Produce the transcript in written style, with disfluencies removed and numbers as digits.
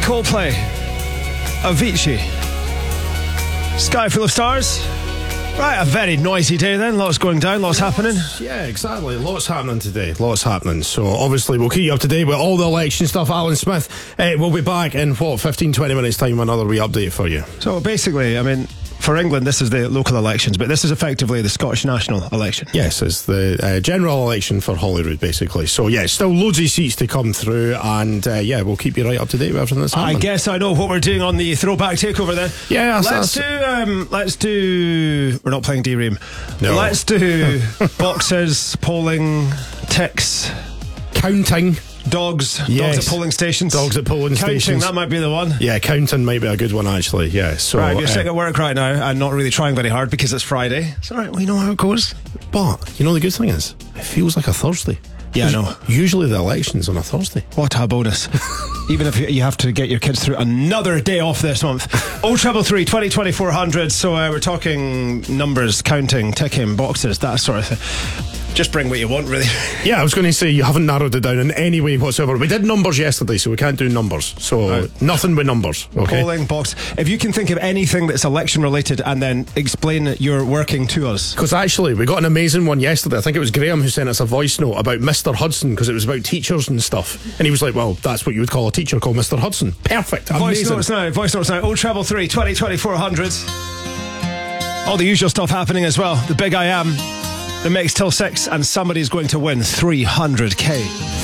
Coldplay, Avicii, Sky Full of Stars. Right, a very noisy day then. Lots going down, lots happening. Yeah, exactly. Lots happening today. Lots happening. So obviously we'll keep you up to date with all the election stuff. Alan Smith will be back in 15-20 minutes time with another wee update for you. So basically, I mean, for England, this is the local elections, but this is effectively the Scottish national election. Yes, it's the general election for Holyrood, basically. So, yeah, still loads of seats to come through, and, we'll keep you right up to date with everything that's happening. I guess I know what we're doing on the throwback takeover then. Yeah, let's do... We're not playing D-Ream. No. Let's do boxes, polling, ticks. Counting. Dogs. Yes. Dogs at polling stations. Dogs at polling stations. That might be the one. Yeah, counting might be a good one, actually. Yeah. So, right, you're sick at work right now and not really trying very hard because it's Friday. It's all right, we know how it goes. But, you know the good thing is, it feels like a Thursday. Yeah, I know. Usually the election's on a Thursday. What a bonus. Even if you have to get your kids through another day off this month. 0333 20 2400. So we're talking numbers, counting, ticking, boxes, that sort of thing. Just bring what you want, really. Yeah, I was going to say, you haven't narrowed it down in any way whatsoever. We did numbers yesterday, so we can't do numbers. So, nothing with numbers, okay? Polling, box. If you can think of anything that's election-related and then explain your working to us. Because actually, we got an amazing one yesterday. I think it was Graham who sent us a voice note about Mr. Hudson, because it was about teachers and stuff. And he was like, well, that's what you would call a teacher called Mr. Hudson. Perfect. Voice notes now. 0333 20 2400. All the usual stuff happening as well. The Big I Am. The mix till 6, and somebody's going to win 300k.